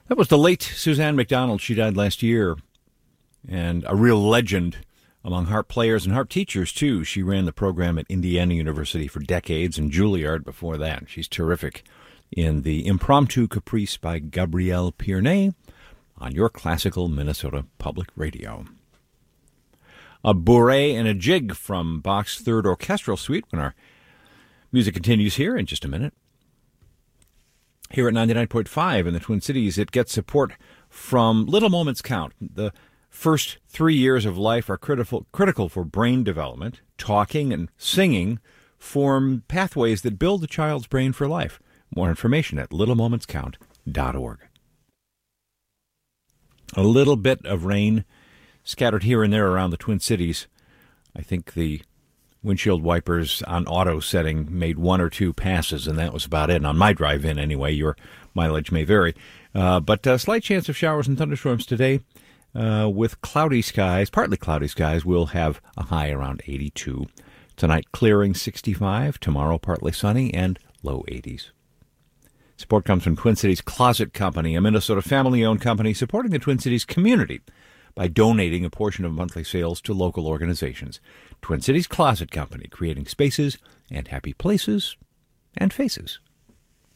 That was the late Suzanne McDonald. She died last year, and a real legend among harp players and harp teachers, too. She ran the program at Indiana University for decades and Juilliard before that. She's terrific in the Impromptu Caprice by Gabrielle Pierney on your classical Minnesota Public Radio. A bourrée and a jig from Bach's Third Orchestral Suite when our music continues here in just a minute. Here at 99.5 in the Twin Cities, it gets support from Little Moments Count. The first 3 years of life are critical for brain development. Talking and singing form pathways that build a child's brain for life. More information at littlemomentscount.org. A little bit of rain scattered here and there around the Twin Cities. I think the windshield wipers on auto setting made one or two passes, and that was about it. And on my drive in, anyway, your mileage may vary. But a slight chance of showers and thunderstorms today with cloudy skies, partly cloudy skies. We'll have a high around 82. Tonight, clearing 65. Tomorrow, partly sunny and low 80s. Support comes from Twin Cities Closet Company, a Minnesota family-owned company supporting the Twin Cities community by donating a portion of monthly sales to local organizations. Twin Cities Closet Company, creating spaces and happy places and faces.